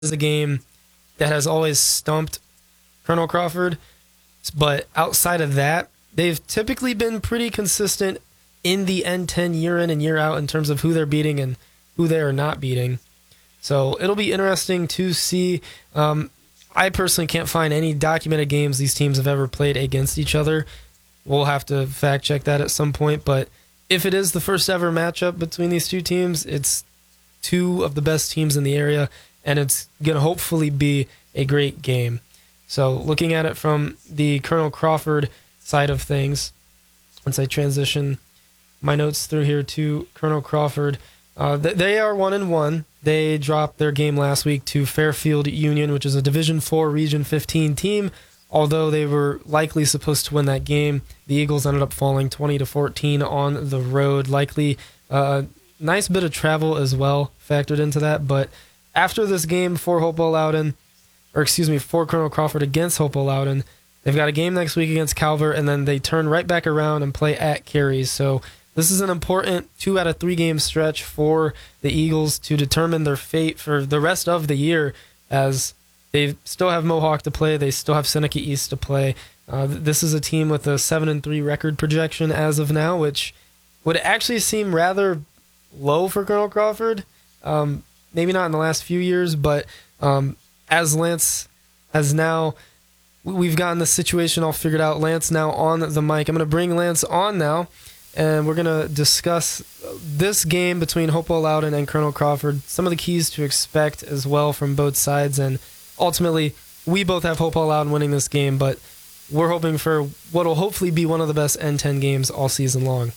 is a game that has always stumped Colonel Crawford. But outside of that, they've typically been pretty consistent in the N10 year in and year out in terms of who they're beating and who they are not beating. So it'll be interesting to see. I personally can't find any documented games these teams have ever played against each other. We'll have to fact check that at some point. But if it is the first ever matchup between these two teams, it's two of the best teams in the area, and it's going to hopefully be a great game. So looking at it from the Colonel Crawford side of things, once I transition my notes through here to Colonel Crawford, they are 1-1. They dropped their game last week to Fairfield Union, which is a Division IV Region 15 team. Although they were likely supposed to win that game, the Eagles ended up falling 20-14 on the road. Likely nice bit of travel as well factored into that. But after this game for Colonel Crawford against Hopewell Loudon, they've got a game next week against Calvert, and then they turn right back around and play at Carys. So this is an important 2 out of 3 game stretch for the Eagles to determine their fate for the rest of the year, as they still have Mohawk to play. They still have Seneca East to play. This is a team with a 7-3 record projection as of now, which would actually seem rather low for Colonel Crawford. Maybe not in the last few years, but as Lance has now, we've gotten the situation all figured out. Lance now on the mic. I'm going to bring Lance on now, and we're going to discuss this game between Hopewell Loudon and Colonel Crawford, some of the keys to expect as well from both sides, and ultimately, we both have Hopewell Loudon winning this game, but we're hoping for what will hopefully be one of the best N10 games all season long.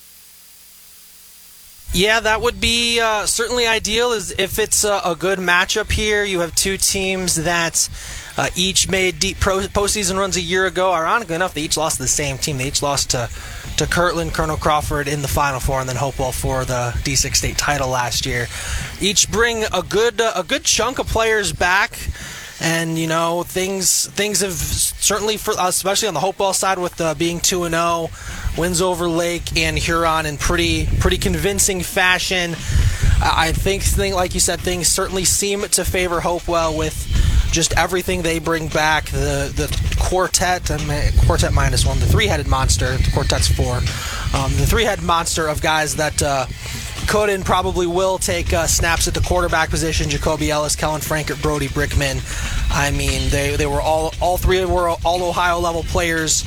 Yeah, that would be certainly ideal is if it's a good matchup here. You have two teams that each made deep postseason runs a year ago. Ironically enough, they each lost to the same team. They each lost to Kirtland, Colonel Crawford in the Final Four, and then Hopewell for the D6 state title last year. Each bring a good chunk of players back. And, things have certainly, especially on the Hopewell side with being 2-0, wins over Lake and Huron in pretty convincing fashion. I think, like you said, things certainly seem to favor Hopewell with just everything they bring back. The quartet, quartet minus one, the three-headed monster, the quartet's 4. The three-headed monster of guys that could and probably will take snaps at the quarterback position. Jacoby Ellis, Kellen Frankert, Brody Brickman. I mean, they were all three were all Ohio level players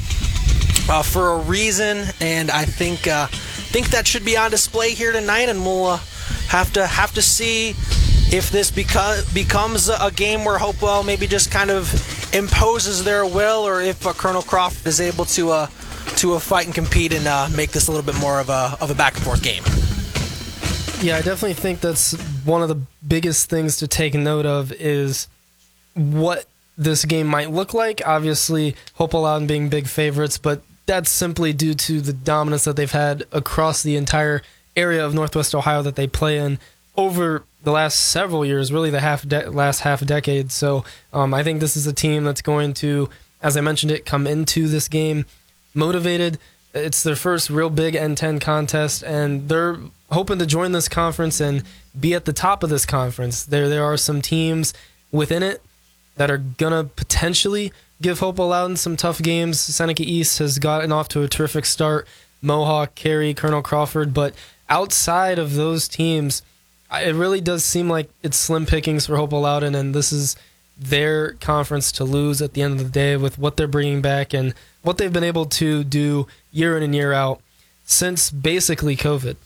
for a reason, and I think that should be on display here tonight, and we'll have to see if this becomes a game where Hopewell maybe just kind of imposes their will, or if Colonel Crawford is able to fight and compete and make this a little bit more of a back and forth game. Yeah, I definitely think that's one of the biggest things to take note of is what this game might look like. Obviously, Hopewell Loudon being big favorites, but that's simply due to the dominance that they've had across the entire area of Northwest Ohio that they play in over the last several years, really the last half decade. So I think this is a team that's going to, as I mentioned it, come into this game motivated. It's their first real big N10 contest, and they're hoping to join this conference and be at the top of this conference. There are some teams within it that are going to potentially give Hopewell Loudon some tough games. Seneca East has gotten off to a terrific start. Mohawk, Cary, Colonel Crawford. But outside of those teams, it really does seem like it's slim pickings for Hopewell Loudon, and this is their conference to lose at the end of the day with what they're bringing back and what they've been able to do year in and year out since basically COVID.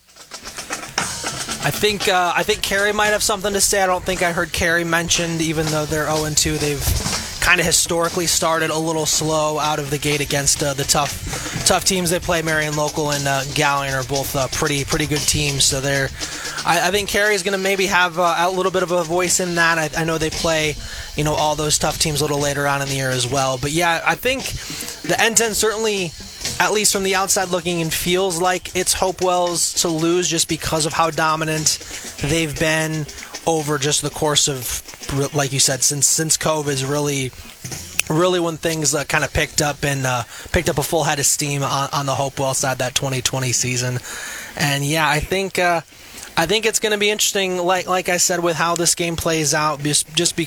I think Cary might have something to say. I don't think I heard Cary mentioned, even though they're 0-2. They've kind of historically started a little slow out of the gate against the tough teams they play. Marion Local and Gallion are both pretty good teams. So I think Cary is going to maybe have a little bit of a voice in that. I know they play, all those tough teams a little later on in the year as well. But yeah, I think the N10 certainly, at least from the outside looking in, feels like it's Hopewell's to lose just because of how dominant they've been over just the course of, like you said, since COVID is really when things kind of picked up a full head of steam on the Hopewell side that 2020 season. And yeah, I think I think it's going to be interesting, like I said, with how this game plays out, just